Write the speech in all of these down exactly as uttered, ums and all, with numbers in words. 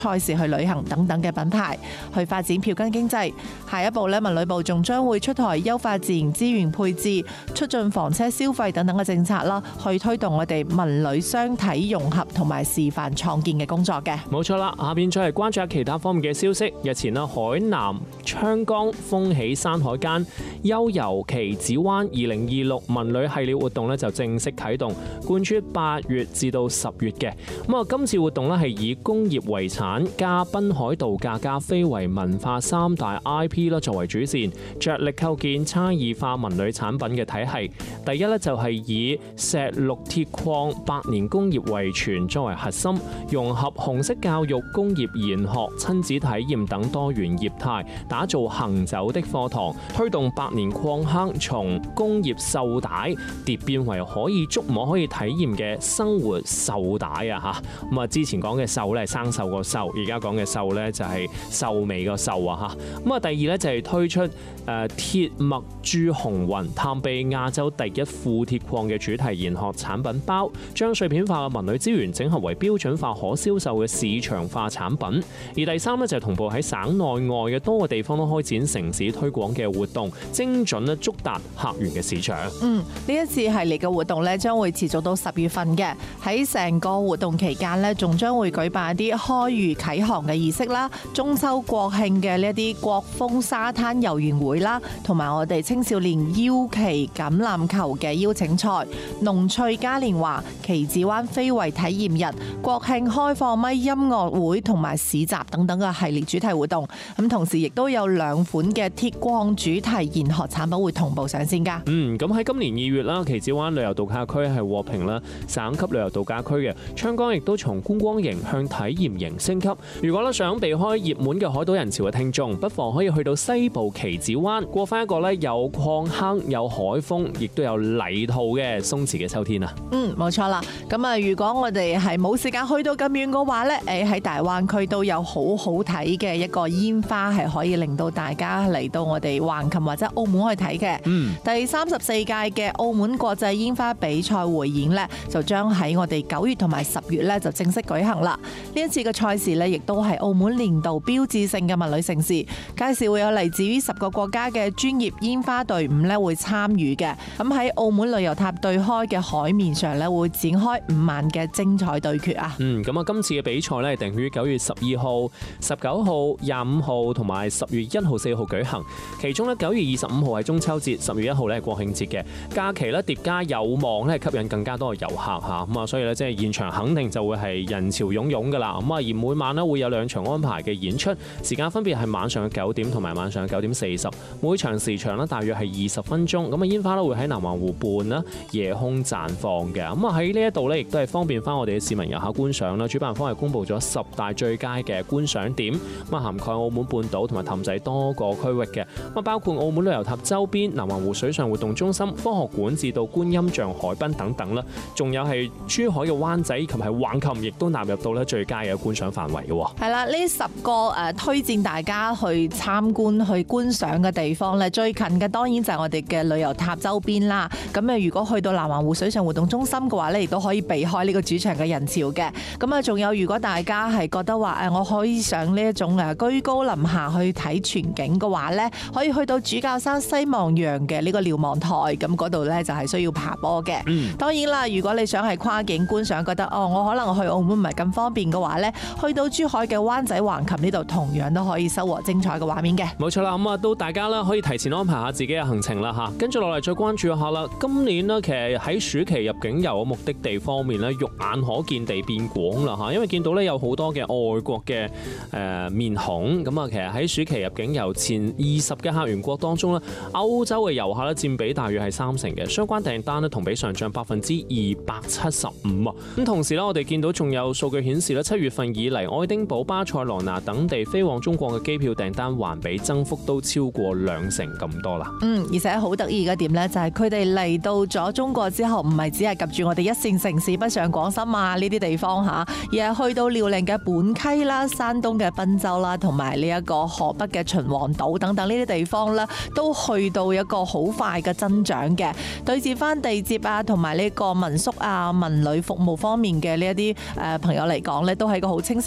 賽事去旅行等等嘅品牌，去發展票根經濟。下一步咧，文旅部仲將會出台優化自然資源配置、促進房車消費等等嘅政策啦，去推動我哋文旅雙體融合同埋示範創建嘅工作嘅。 冇錯啦，下邊再嚟關注下其他方面嘅消息。日前啦，海南昌江風起山海間悠遊棋子灣二零二六文旅系列活動咧就正式啟動，貫穿八月至到十月嘅。咁啊，今次活動咧係以工業遺產加濱海度假加非遺文化三大 I P 啦作為主線，着力構建差異化文旅產品嘅體系。第一咧就係以石綠鐵礦百年工業遺傳作為核心，融合紅色教育、工業研學、親子體驗等多元業態，打造行走的課堂，推動百年礦坑從工業繡帶蝶變為可以觸摸、可以體驗嘅生活繡帶啊！吓咁啊，之前講嘅繡咧係生鏽個繡，而家講嘅繡咧就係秀美個秀啊！吓咁啊，第二咧就係推出誒鐵墨珠紅雲，探秘亞洲第一富鐵礦嘅主題研學產品包，將碎片化嘅文旅資源整合為標準化可銷售嘅市場化產品。而第三咧就係同步喺省內外嘅多個地方都開展城市推廣嘅活動，精準咧觸達客源嘅市場。 嗯，呢一次系列嘅活動咧將會持續到十月份嘅。喺成個活動期間咧，仲將會舉辦一啲開漁啟航嘅儀式啦，中秋國慶嘅呢一啲國風沙灘遊園會啦，同埋我哋青少年腰旗橄欖球嘅邀請賽、農趣嘉年華、棋子灣非遺體驗日、國慶開放咪音樂會同埋市集等等嘅系列主題活動。咁同時亦都有兩款嘅鐵礦主題研學產品會同步上線噶。 嗯，咁喺今年二月啦，棋子灣旅遊度假區係獲評啦省級旅遊度假區嘅，昌江亦都從觀光型向體驗型升級。如果咧想避開熱門嘅海島人潮嘅聽眾，不妨可以去到西部棋子灣，過翻一個咧有礦坑、有海風，亦都有泥土嘅鬆弛嘅秋天啊！ 嗯，冇錯啦。咁啊，如果我哋係冇時間去到咁遠嘅話咧，誒喺大灣區都有好好睇嘅一個煙花，係可以令到大家嚟到我哋橫琴或者澳門去睇嘅。嗯，第三十四屆嘅澳門國際煙花比賽匯演咧，就將喺我哋九月同埋十月咧就正式舉行啦。呢一次嘅賽事咧，亦都係澳門年度標誌性嘅文旅盛事，屆時會有嚟自於十個國家嘅專業煙花隊伍咧會參與嘅。咁喺澳門旅遊塔對開嘅海面上咧，會展開五晚嘅精彩對決啊！ 嗯，咁啊，今次嘅比賽咧定於九月十二號、十九號、廿五號同埋十月一號、四號舉行。其中咧九月二十五號係中秋節，十月一號咧係國慶節嘅假期咧疊加，有望咧吸引更加多嘅遊客嚇。咁啊，所以咧即係現場肯定就會係人潮湧湧噶啦。咁啊，而每晚咧會有兩場安排嘅演出，時間分別係晚上嘅九點同埋晚上嘅九點四十，每場時長咧大約係二十分鐘。咁啊，煙花咧會喺南灣湖畔啦夜空綻放嘅。咁啊喺呢一度咧亦都係方便翻我哋嘅市民遊客觀賞啦。主辦方係公布咗十大最佳嘅觀賞點，咁啊涵蓋澳門半島同埋氹仔多個區域嘅。咁啊包括澳門旅遊塔周邊、南灣湖水上活動中心、科學館至到觀音像海濱等等啦。仲有係珠海嘅灣仔，以及係橫琴，亦都納入到咧最佳嘅觀賞範圍嘅。 係啦，呢十個誒推薦大家去參觀、去觀賞嘅地方咧，最近嘅當然就係我哋嘅旅遊塔周邊啦。咁啊，如果去到南灣湖水上活動中心嘅話咧，亦都可以避開呢個主場嘅人潮嘅。咁啊，仲有如果大家係覺得話誒，我可以上呢一種誒居高臨下去睇全景嘅話咧，可以去到主教山西望洋嘅呢個瞭望台，咁嗰度咧就係需要爬坡嘅。嗯，當然啦，如果你想係跨境觀賞，覺得哦，我可能去澳門唔係咁方便嘅話咧，去到珠海嘅灣仔橫琴呢度，同樣都可以收穫精彩嘅畫面嘅。 冇錯啦，咁啊都大家啦可以提前安排下自己嘅行程啦嚇。跟住落嚟再關注一下啦，今年呢，其實喺暑期入境遊嘅目的地方面咧，肉眼可見地變廣啦嚇，因為見到咧有好多嘅外國嘅誒面孔，咁啊其實喺暑期入境遊前二十嘅客源國當中咧，歐洲嘅遊客咧佔比大約係三成嘅，相關訂單咧同比上漲百分之二百七十五啊。咁同時咧，我哋見到仲有數據顯示咧，七月份以嚟，愛丁堡、巴塞羅那等地飛往中國嘅機票訂單環比增幅都超過兩成咁多啦。 嗯，而且好得意嘅點咧，就係佢哋嚟到咗中國之後，唔係只係及住我哋一線城市北上廣深啊呢啲地方嚇，而係去到遼寧嘅本溪啦、山東嘅賓州啦，同埋呢一個河北嘅秦皇島等等呢啲地方啦，都去到一個好快嘅增長嘅。對接翻地接啊，同埋呢個民宿啊、文旅服務方面嘅呢一啲誒朋友嚟講咧，都係一個好清晰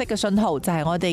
嘅信號，就係我哋